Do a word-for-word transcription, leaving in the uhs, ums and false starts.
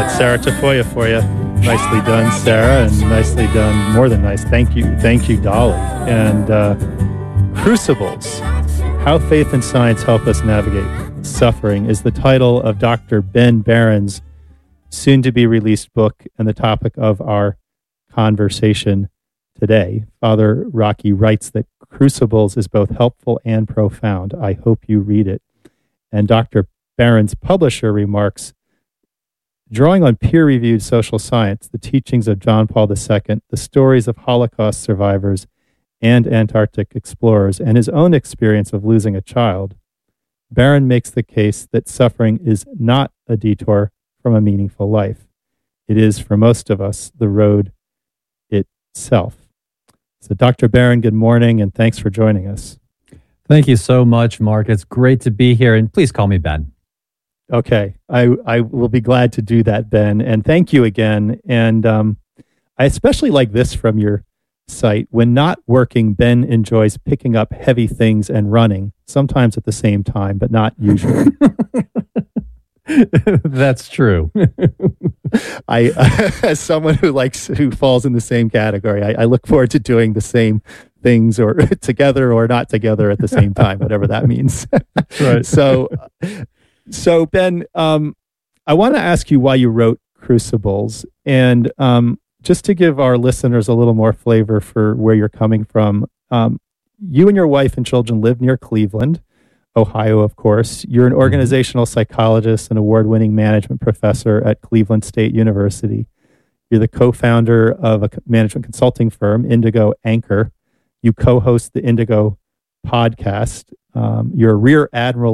Sarah Tafoya for you. Nicely done, Sarah, and nicely done, more than nice. Thank you. Thank you, Dolly. And uh, Crucibles, How Faith and Science Help Us Navigate Suffering is the title of Doctor Ben Barron's soon-to-be-released book and the topic of our conversation today. Father Rocky writes that Crucibles is both helpful and profound. I hope you read it. And Doctor Barron's publisher remarks, drawing on peer-reviewed social science, the teachings of John Paul the Second, the stories of Holocaust survivors and Antarctic explorers, and his own experience of losing a child, Barron makes the case that suffering is not a detour from a meaningful life. It is, for most of us, the road itself. So, Doctor Barron, good morning, and thanks for joining us. Thank you so much, Mark. It's great to be here, and please call me Ben. Okay, I, I will be glad to do that, Ben, and thank you again. And um, I especially like this from your site. When not working, Ben enjoys picking up heavy things and running, sometimes at the same time, but not usually. That's true. I, as someone who likes, who falls in the same category, I, I look forward to doing the same things, or together or not together at the same time, whatever that means. Right. So, so Ben, um, I want to ask you why you wrote Crucibles, and um, just to give our listeners a little more flavor for where you're coming from. Um, you and your wife and children live near Cleveland, Ohio, of course. You're an organizational psychologist and award-winning management professor at Cleveland State University. You're the co-founder of a management consulting firm, Indigo Anchor. You co-host the Indigo podcast. Um, you're a rear admiral